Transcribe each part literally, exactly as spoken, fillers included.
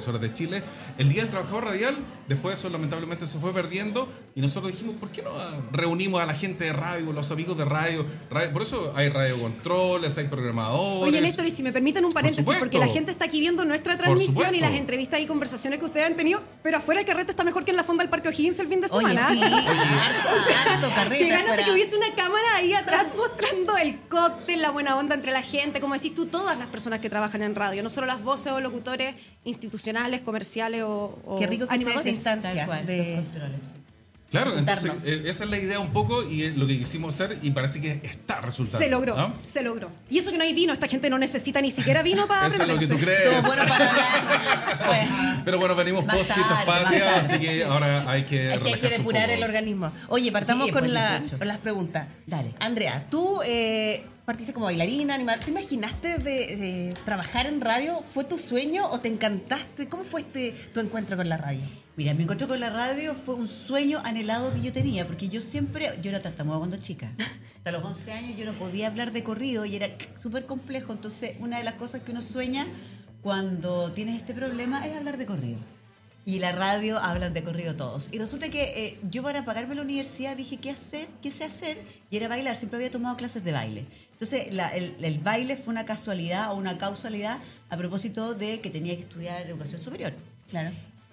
Radiodifusores de Chile. El Día del Trabajador Radial, después eso lamentablemente se fue perdiendo y nosotros dijimos, ¿por qué no reunimos a la gente de radio, los amigos de radio? radio por eso hay radiocontroles, hay programadores. Oye, Néstor, y si me permiten un paréntesis, Por porque la gente está aquí viendo nuestra transmisión y las entrevistas y conversaciones que ustedes han tenido, pero afuera el carrete está mejor que en la fonda del Parque O'Higgins el fin de semana. Oye, sí, harto, o sea, harto carrete. Que ganas de que hubiese una cámara ahí atrás mostrando el cóctel, la buena onda entre la gente, como decís tú, todas las personas que trabajan en radio, no solo las voces o locutores institucionales, comerciales o, o Qué rico que sea esa instancia cual, de los controles. Claro, entonces eh, esa es la idea un poco y es lo que quisimos hacer y parece que está resultando. Se logró, ¿no? se logró. Y eso que no hay vino, esta gente no necesita ni siquiera vino para eso es lo que tú aprenderse. crees. Somos buenos para hablar. Pues, Pero bueno, venimos Más post fiestas tarde, patrias, más tarde. así que ahora hay que es que hay que relajarse un depurar poco. el organismo. Oye, partamos Sí, con, pues, la, dieciocho. con las preguntas. Dale. Andrea, tú eh, partiste como bailarina, animadora. ¿Te imaginaste de, de trabajar en radio? ¿Fue tu sueño o te encantaste? ¿Cómo fue este, tu encuentro con la radio? Mira, mi encuentro con la radio fue un sueño anhelado que yo tenía, porque yo siempre, yo era tartamuda cuando chica. Hasta los once años yo no podía hablar de corrido y era súper complejo. Entonces, una de las cosas que uno sueña cuando tienes este problema es hablar de corrido. Y la radio hablan de corrido todos. Y resulta que eh, yo para pagarme la universidad dije, ¿qué hacer? ¿Qué sé hacer? Y era bailar. Siempre había tomado clases de baile. Entonces, la, el, el baile fue una casualidad o una causalidad a propósito de que tenía que estudiar educación superior. Claro.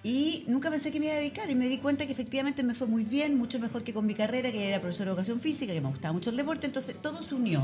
Y nunca pensé que me iba a dedicar y me di cuenta que efectivamente me fue muy bien, mucho mejor que con mi carrera, que era profesora de educación física, que me gustaba mucho el deporte. Entonces, todo se unió.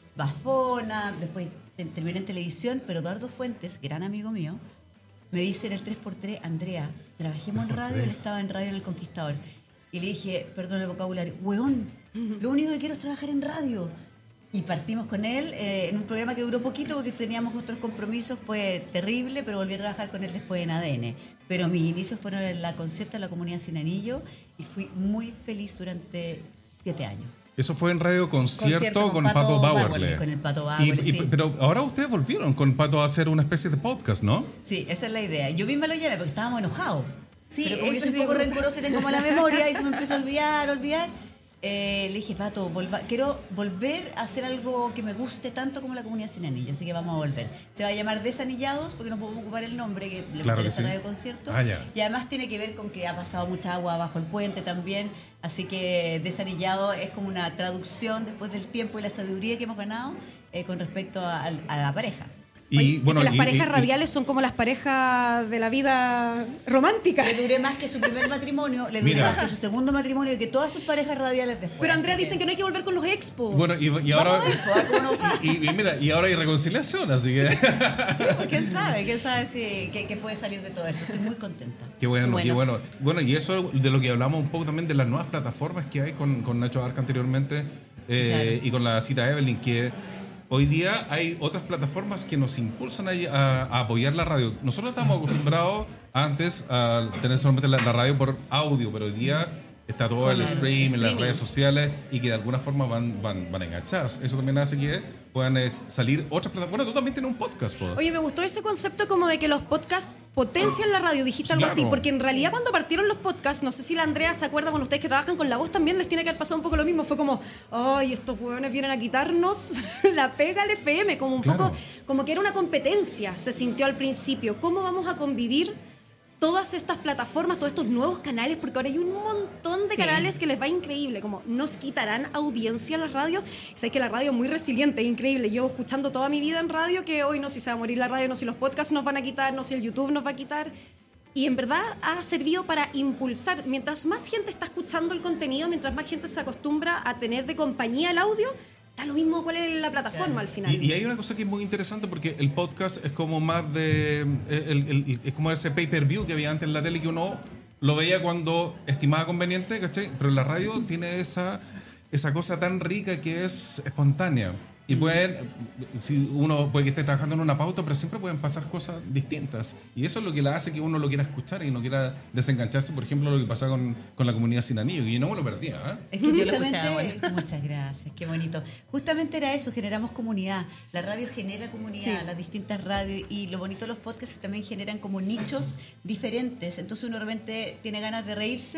Bafona, después te- terminé en televisión, pero Eduardo Fuentes, gran amigo mío, me dice en el tres por tres, Andrea, trabajemos en radio, él estaba en radio en El Conquistador. Y le dije, perdón el vocabulario, weón, lo único que quiero es trabajar en radio. Y partimos con él eh, en un programa que duró poquito porque teníamos otros compromisos, fue terrible, pero volví a trabajar con él después en A D N. Pero mis inicios fueron en la concierta de la Comunidad Sin Anillo y fui muy feliz durante siete años. Eso fue en Radio Concierto, Concierto con, con Pato, Pato Bauerle. Bauerle. Con el Pato Y- Bauerle, y- sí. Pero ahora ustedes volvieron con Pato a hacer una especie de podcast, ¿no? Sí, esa es la idea. Yo misma lo llamé porque estábamos enojados. Sí, pero como yo eso soy un sí. poco rencorosa y tengo mala memoria y se me empezó a olvidar, a olvidar. Eh, le dije, Pato, volva- quiero volver a hacer algo que me guste tanto como la Comunidad Sin Anillo, así que vamos a volver. Se va a llamar Desanillados, porque no podemos ocupar el nombre, que le Claro que interesa sí. Radio Concierto. Ah, ya. Y además tiene que ver con que ha pasado mucha agua bajo el puente también, así que Desanillado es como una traducción después del tiempo y la sabiduría que hemos ganado eh, con respecto a, a la pareja. Y Oye, bueno, es que las y- parejas y- radiales son como las parejas de la vida romántica. Le duré más que su primer matrimonio, le duré Mira. más que su segundo matrimonio y que todas sus parejas radiales después. Pero Andrea así dicen que no hay que volver con los expos. Bueno, y, y ahora. Vamos a ver, pues, a ver cómo nos- Y, y- y mira, y ahora hay reconciliación, así que. Sí, pues, ¿quién sabe? ¿Quién sabe si, qué, qué puede salir de todo esto? Estoy muy contenta. Qué bueno, Bueno. qué bueno. Bueno, y eso de lo que hablamos un poco también de las nuevas plataformas que hay con, con Nacho Arca anteriormente eh, Claro. y con la cita Evelyn, que hoy día hay otras plataformas que nos impulsan a, a- a apoyar la radio. Nosotros estamos acostumbrados antes a tener solamente la, la radio por audio, pero hoy día está todo el Con el stream, en las streaming. redes sociales y que de alguna forma van, van, van enganchadas. Eso también hace que puedan eh, salir otras plataformas. Bueno, tú también tienes un podcast, po. Oye, me gustó ese concepto como de que los podcasts potencian la radio, dijiste algo Claro. así, porque en realidad cuando partieron los podcasts, no sé si la Andrea se acuerda, con ustedes que trabajan con la voz también les tiene que haber pasado un poco lo mismo, fue como, ay, estos hueones vienen a quitarnos la pega al F M, como un Claro. poco, como que era una competencia, se sintió al principio. ¿Cómo vamos a convivir todas estas plataformas, todos estos nuevos canales? Porque ahora hay un montón de Sí. canales que les va increíble, como nos quitarán audiencia a las radios. Sabes que la radio es muy resiliente, es increíble. Llevo escuchando toda mi vida en radio que hoy no si se va a morir la radio, no si los podcasts nos van a quitar, no si el YouTube nos va a quitar. Y en verdad ha servido para impulsar. Mientras más gente está escuchando el contenido, mientras más gente se acostumbra a tener de compañía el audio, da lo mismo cuál es la plataforma al final. Y, y hay una cosa que es muy interesante porque el podcast es como más de. el- el- el- es como ese pay-per-view que había antes en la tele que uno lo veía cuando estimaba conveniente, ¿cachai? Pero la radio tiene esa, esa cosa tan rica que es espontánea. Y pueden, si uno puede que esté trabajando en una pauta, pero siempre pueden pasar cosas distintas. Y eso es lo que la hace que uno lo quiera escuchar y no quiera desengancharse, por ejemplo, lo que pasa con, con la Comunidad Sin Anillo. Y yo no me lo perdía, ¿eh? Es que Yo lo justamente, escuchaba, bueno. muchas gracias, qué bonito. Justamente era eso, generamos comunidad. La radio genera comunidad, Sí. las distintas radios y lo bonito de los podcasts es que también generan como nichos diferentes. Entonces uno de repente tiene ganas de reírse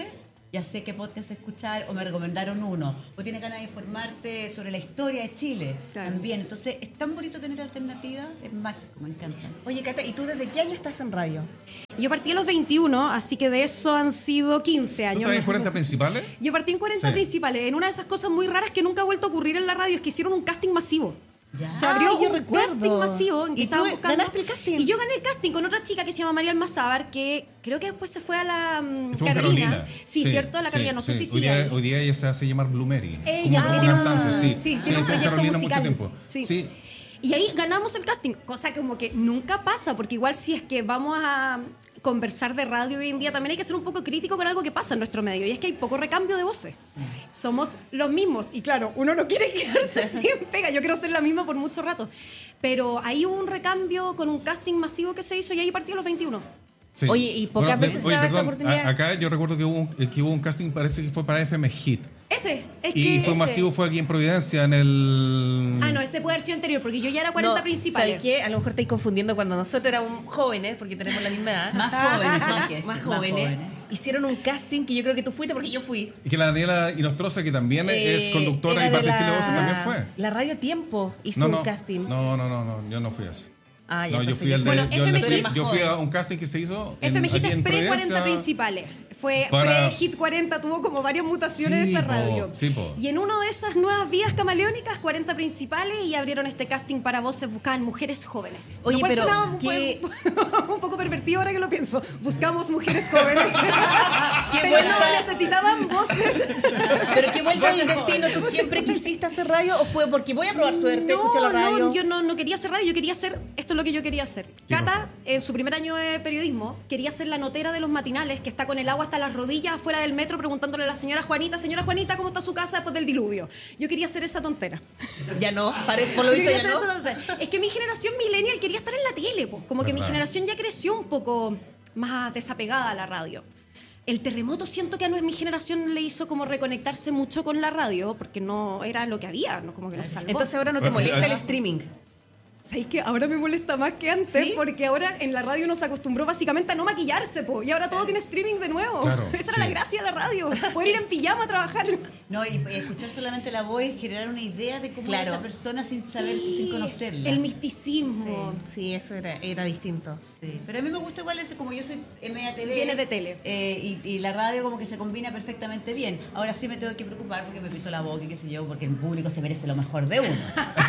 ya sé qué podcast escuchar o me recomendaron uno, o tienes ganas de informarte sobre la historia de Chile Claro. también. Entonces es tan bonito tener alternativas, es mágico, me encanta. Oye, Cata, ¿y tú desde qué año estás en radio? Yo partí a los veintiuno, así que de eso han sido quince ¿Tú años. estás en cuarenta principales? Yo partí en cuarenta Sí. principales. En una de esas cosas muy raras que nunca ha vuelto a ocurrir en la radio es que hicieron un casting masivo. Ya. Se abrió Ah, yo un recuerdo. casting masivo en que ¿Y tú estaban buscando- ganaste el casting? Y yo gané el casting con otra chica que se llama María Almazábar, que creo que después se fue a la mm, Estuvo en Carolina. Carolina. Sí, ¿cierto? A la Carolina, no sé si Hoy sigue día, ahí. hoy día ella se hace llamar Blue Mary. Ella como tiene un- cantante, sí. sí, tiene un estuvo en proyecto Carolina musical. mucho tiempo. Sí. Sí. Y ahí ganamos el casting, cosa como que nunca pasa, porque igual si es que vamos a conversar de radio hoy en día, también hay que ser un poco crítico con algo que pasa en nuestro medio, y es que hay poco recambio de voces. Somos los mismos, y claro, uno no quiere quedarse sin pega, yo quiero ser la misma por mucho rato. Pero ahí hubo un recambio con un casting masivo que se hizo y ahí partí a los veintiuno. Sí. Oye, y pocas veces se oye, da esa perdón, oportunidad. a- acá yo recuerdo que hubo, un, eh, que hubo un casting, parece que fue para F M Hit. Ese, es Y que fue ese. masivo, fue aquí en Providencia, en el... Ah, no, ese puede haber sido anterior, porque yo ya era cuarenta No, principales. ¿sabes qué? A lo mejor estáis confundiendo cuando nosotros éramos jóvenes, porque tenemos la misma edad. Más jóvenes, No, hay que decir, más más jóvenes. jóvenes. Hicieron un casting que yo creo que tú fuiste porque yo fui. Y que la Daniela Inostroza, que también es Eh, conductora era y parte de la- Chile Voces, también fue. La Radio Tiempo hizo No, no, un casting. no, no, no, no, yo no fui a ese. Ah, ya, no, yo entonces fui, yo al de- soy- Bueno, yo, al de- F M G yo fui más a joven. un casting que se hizo en, F M Hit aquí es en pre-cuarenta Providencia. principales. Fue Para- pre-Hit cuarenta, tuvo como varias mutaciones Sí, esa po, radio. sí, po. Y en una de esas nuevas vías camaleónicas, cuarenta principales, y abrieron este casting para voces, buscaban mujeres jóvenes. Oye, Lo cual pero sonaba un, qué- poco- un poco pervertido ahora que lo pienso. Buscamos mujeres jóvenes. Qué pero buena- no, necesitaban voces. Pero qué vuelta del destino, ¿tú siempre quisiste hacer radio o fue porque voy a probar suerte, escuché la radio? No, yo no, no quería hacer radio, yo quería hacer, esto es lo que yo quería hacer. ¿Qué Cata, cosa? en su primer año de periodismo, quería ser la notera de los matinales, que está con el agua hasta las rodillas afuera del metro preguntándole a la señora Juanita, señora Juanita, ¿cómo está su casa después del diluvio? Yo quería hacer esa tontera. Ya no, parece, por lo Yo visto quería ya hacer no. esa tontera. Es que mi generación millennial quería estar en la tele, po. Como que mi ¿Verdad? generación ya creció un poco más desapegada a la radio. El terremoto siento que a mi generación le hizo como reconectarse mucho con la radio, porque no era lo que había, no como que nos salvó. Entonces ahora no te Bueno, molesta eh, el streaming. ¿Sabéis que ahora me molesta más que antes? ¿Sí? Porque ahora en la radio nos acostumbró básicamente a no maquillarse, po, y ahora todo tiene streaming de nuevo. Claro, Esa sí. era la gracia de la radio, poder ir en pijama a trabajar. No, y, y escuchar solamente la voz y generar una idea de cómo Claro. era esa persona sin saber, sin conocerla. El misticismo. Sí, eso era, era distinto. Sí, pero a mí me gusta igual ese, como yo soy M A T V. Viene de tele. eh, y, y la radio como que se combina perfectamente bien. Ahora sí me tengo que preocupar porque me pinto la boca y qué sé yo, porque el público se merece lo mejor de uno.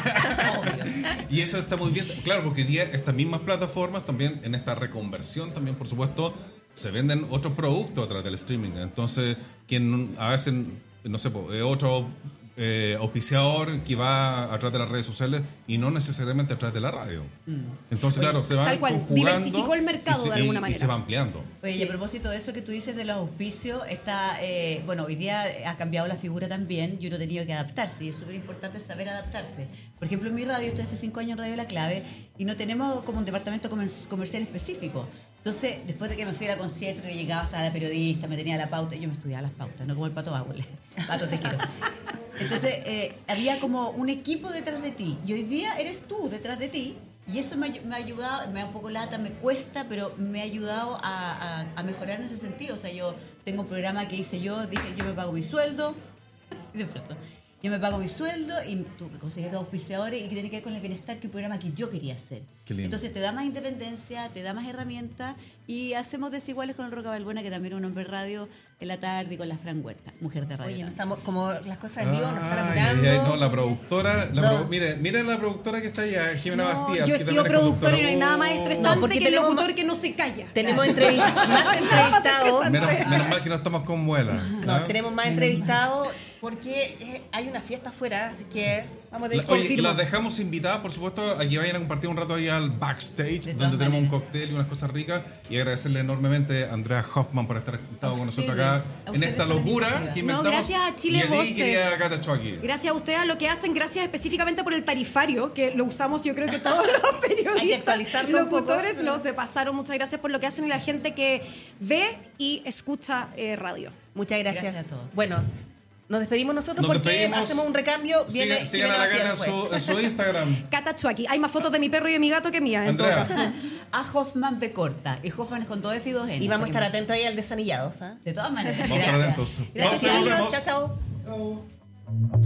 Obvio. Y eso está muy bien, claro, porque hoy día estas mismas plataformas también, en esta reconversión también, por supuesto, se venden otros productos a través del streaming. Entonces, quien a veces, no sé, po, es otro eh, auspiciador que va a través de las redes sociales y no necesariamente a través de la radio. Entonces, claro, se van tal cual, conjugando diversificó el mercado y se- de alguna y- manera. Y se va ampliando. Oye, y a propósito de eso que tú dices de los auspicios, está, eh, bueno, hoy día ha cambiado la figura también y uno ha tenido que adaptarse y es súper importante saber adaptarse. Por ejemplo, en mi radio, estoy hace cinco años en Radio La Clave y no tenemos como un departamento comer- comercial específico. Entonces, después de que me fui a la concierto, que yo llegaba hasta la periodista, me tenía la pauta, yo me estudiaba las pautas, no como el Pato Bauer. Pato, te quiero. Entonces, eh, había como un equipo detrás de ti y hoy día eres tú detrás de ti. Y eso me, ha- me ha ayudado, me da un poco lata, me cuesta, pero me ha ayudado a, a- a mejorar en ese sentido. O sea, yo tengo un programa que hice yo, dije, yo me pago mi sueldo, de pronto, yo me pago mi sueldo y tuve que conseguir dos auspiciadores y que tiene que ver con el bienestar, que es un programa que yo quería hacer. Qué lindo. Entonces te da más independencia, te da más herramientas y hacemos Desiguales con el Roca Balbuena, que también es un hombre radio en la tarde, y con la Fran Huerta, mujer de radio. Oye, no también. estamos, como las cosas en vivo nos están Ay, apurando. ay, ay, no, la productora, la No. produ- mire, mire la productora que está allá, Jimena No, Bastías. yo he que sido también es productora y no hay nada más Oh. estresante No, porque que el tenemos locutor ma- que no se calla. Tenemos entrevi- más Nada más entrevistados. estresante. Menos, menos mal que no estamos con muela. No, ¿ah? tenemos más entrevistados porque eh, hay una fiesta afuera, así que vamos a La- ir Oye, confirmo. las dejamos invitadas, por supuesto, a que vayan a compartir un rato ahí al backstage, De donde todas tenemos un maneras. cóctel y unas cosas ricas. Y agradecerle enormemente a Andrea Hoffman por estar estado con nosotros acá ustedes, a en ustedes esta por la locura iniciativa. que No, inventamos. gracias a Chile y a ti, Voces. querida Cata Chucky. Gracias a ustedes a lo que hacen, gracias específicamente por el tarifario, que lo usamos yo creo que todos los periodistas, Hay que actualizarlo un poco. locutores, lo se pasaron. Muchas gracias por lo que hacen y la gente que ve y escucha eh, radio. Muchas gracias. Gracias a todos. Bueno, Nos despedimos nosotros Nos porque despedimos. hacemos un recambio. Viene, Sigan, sigan a la viene gana en Matías su, después. en su Instagram. Cata Chuaki. Hay más fotos de mi perro y de mi gato que mía, en todo Andrea. caso. A Hoffman B corta. Y Hoffman es con dos F y dos N. Y vamos a estar Porque- atentos ahí al desanillados. ¿ah? De todas maneras. Vamos a estar atentos. Gracias, Nos chicos. vemos. Chao, chao.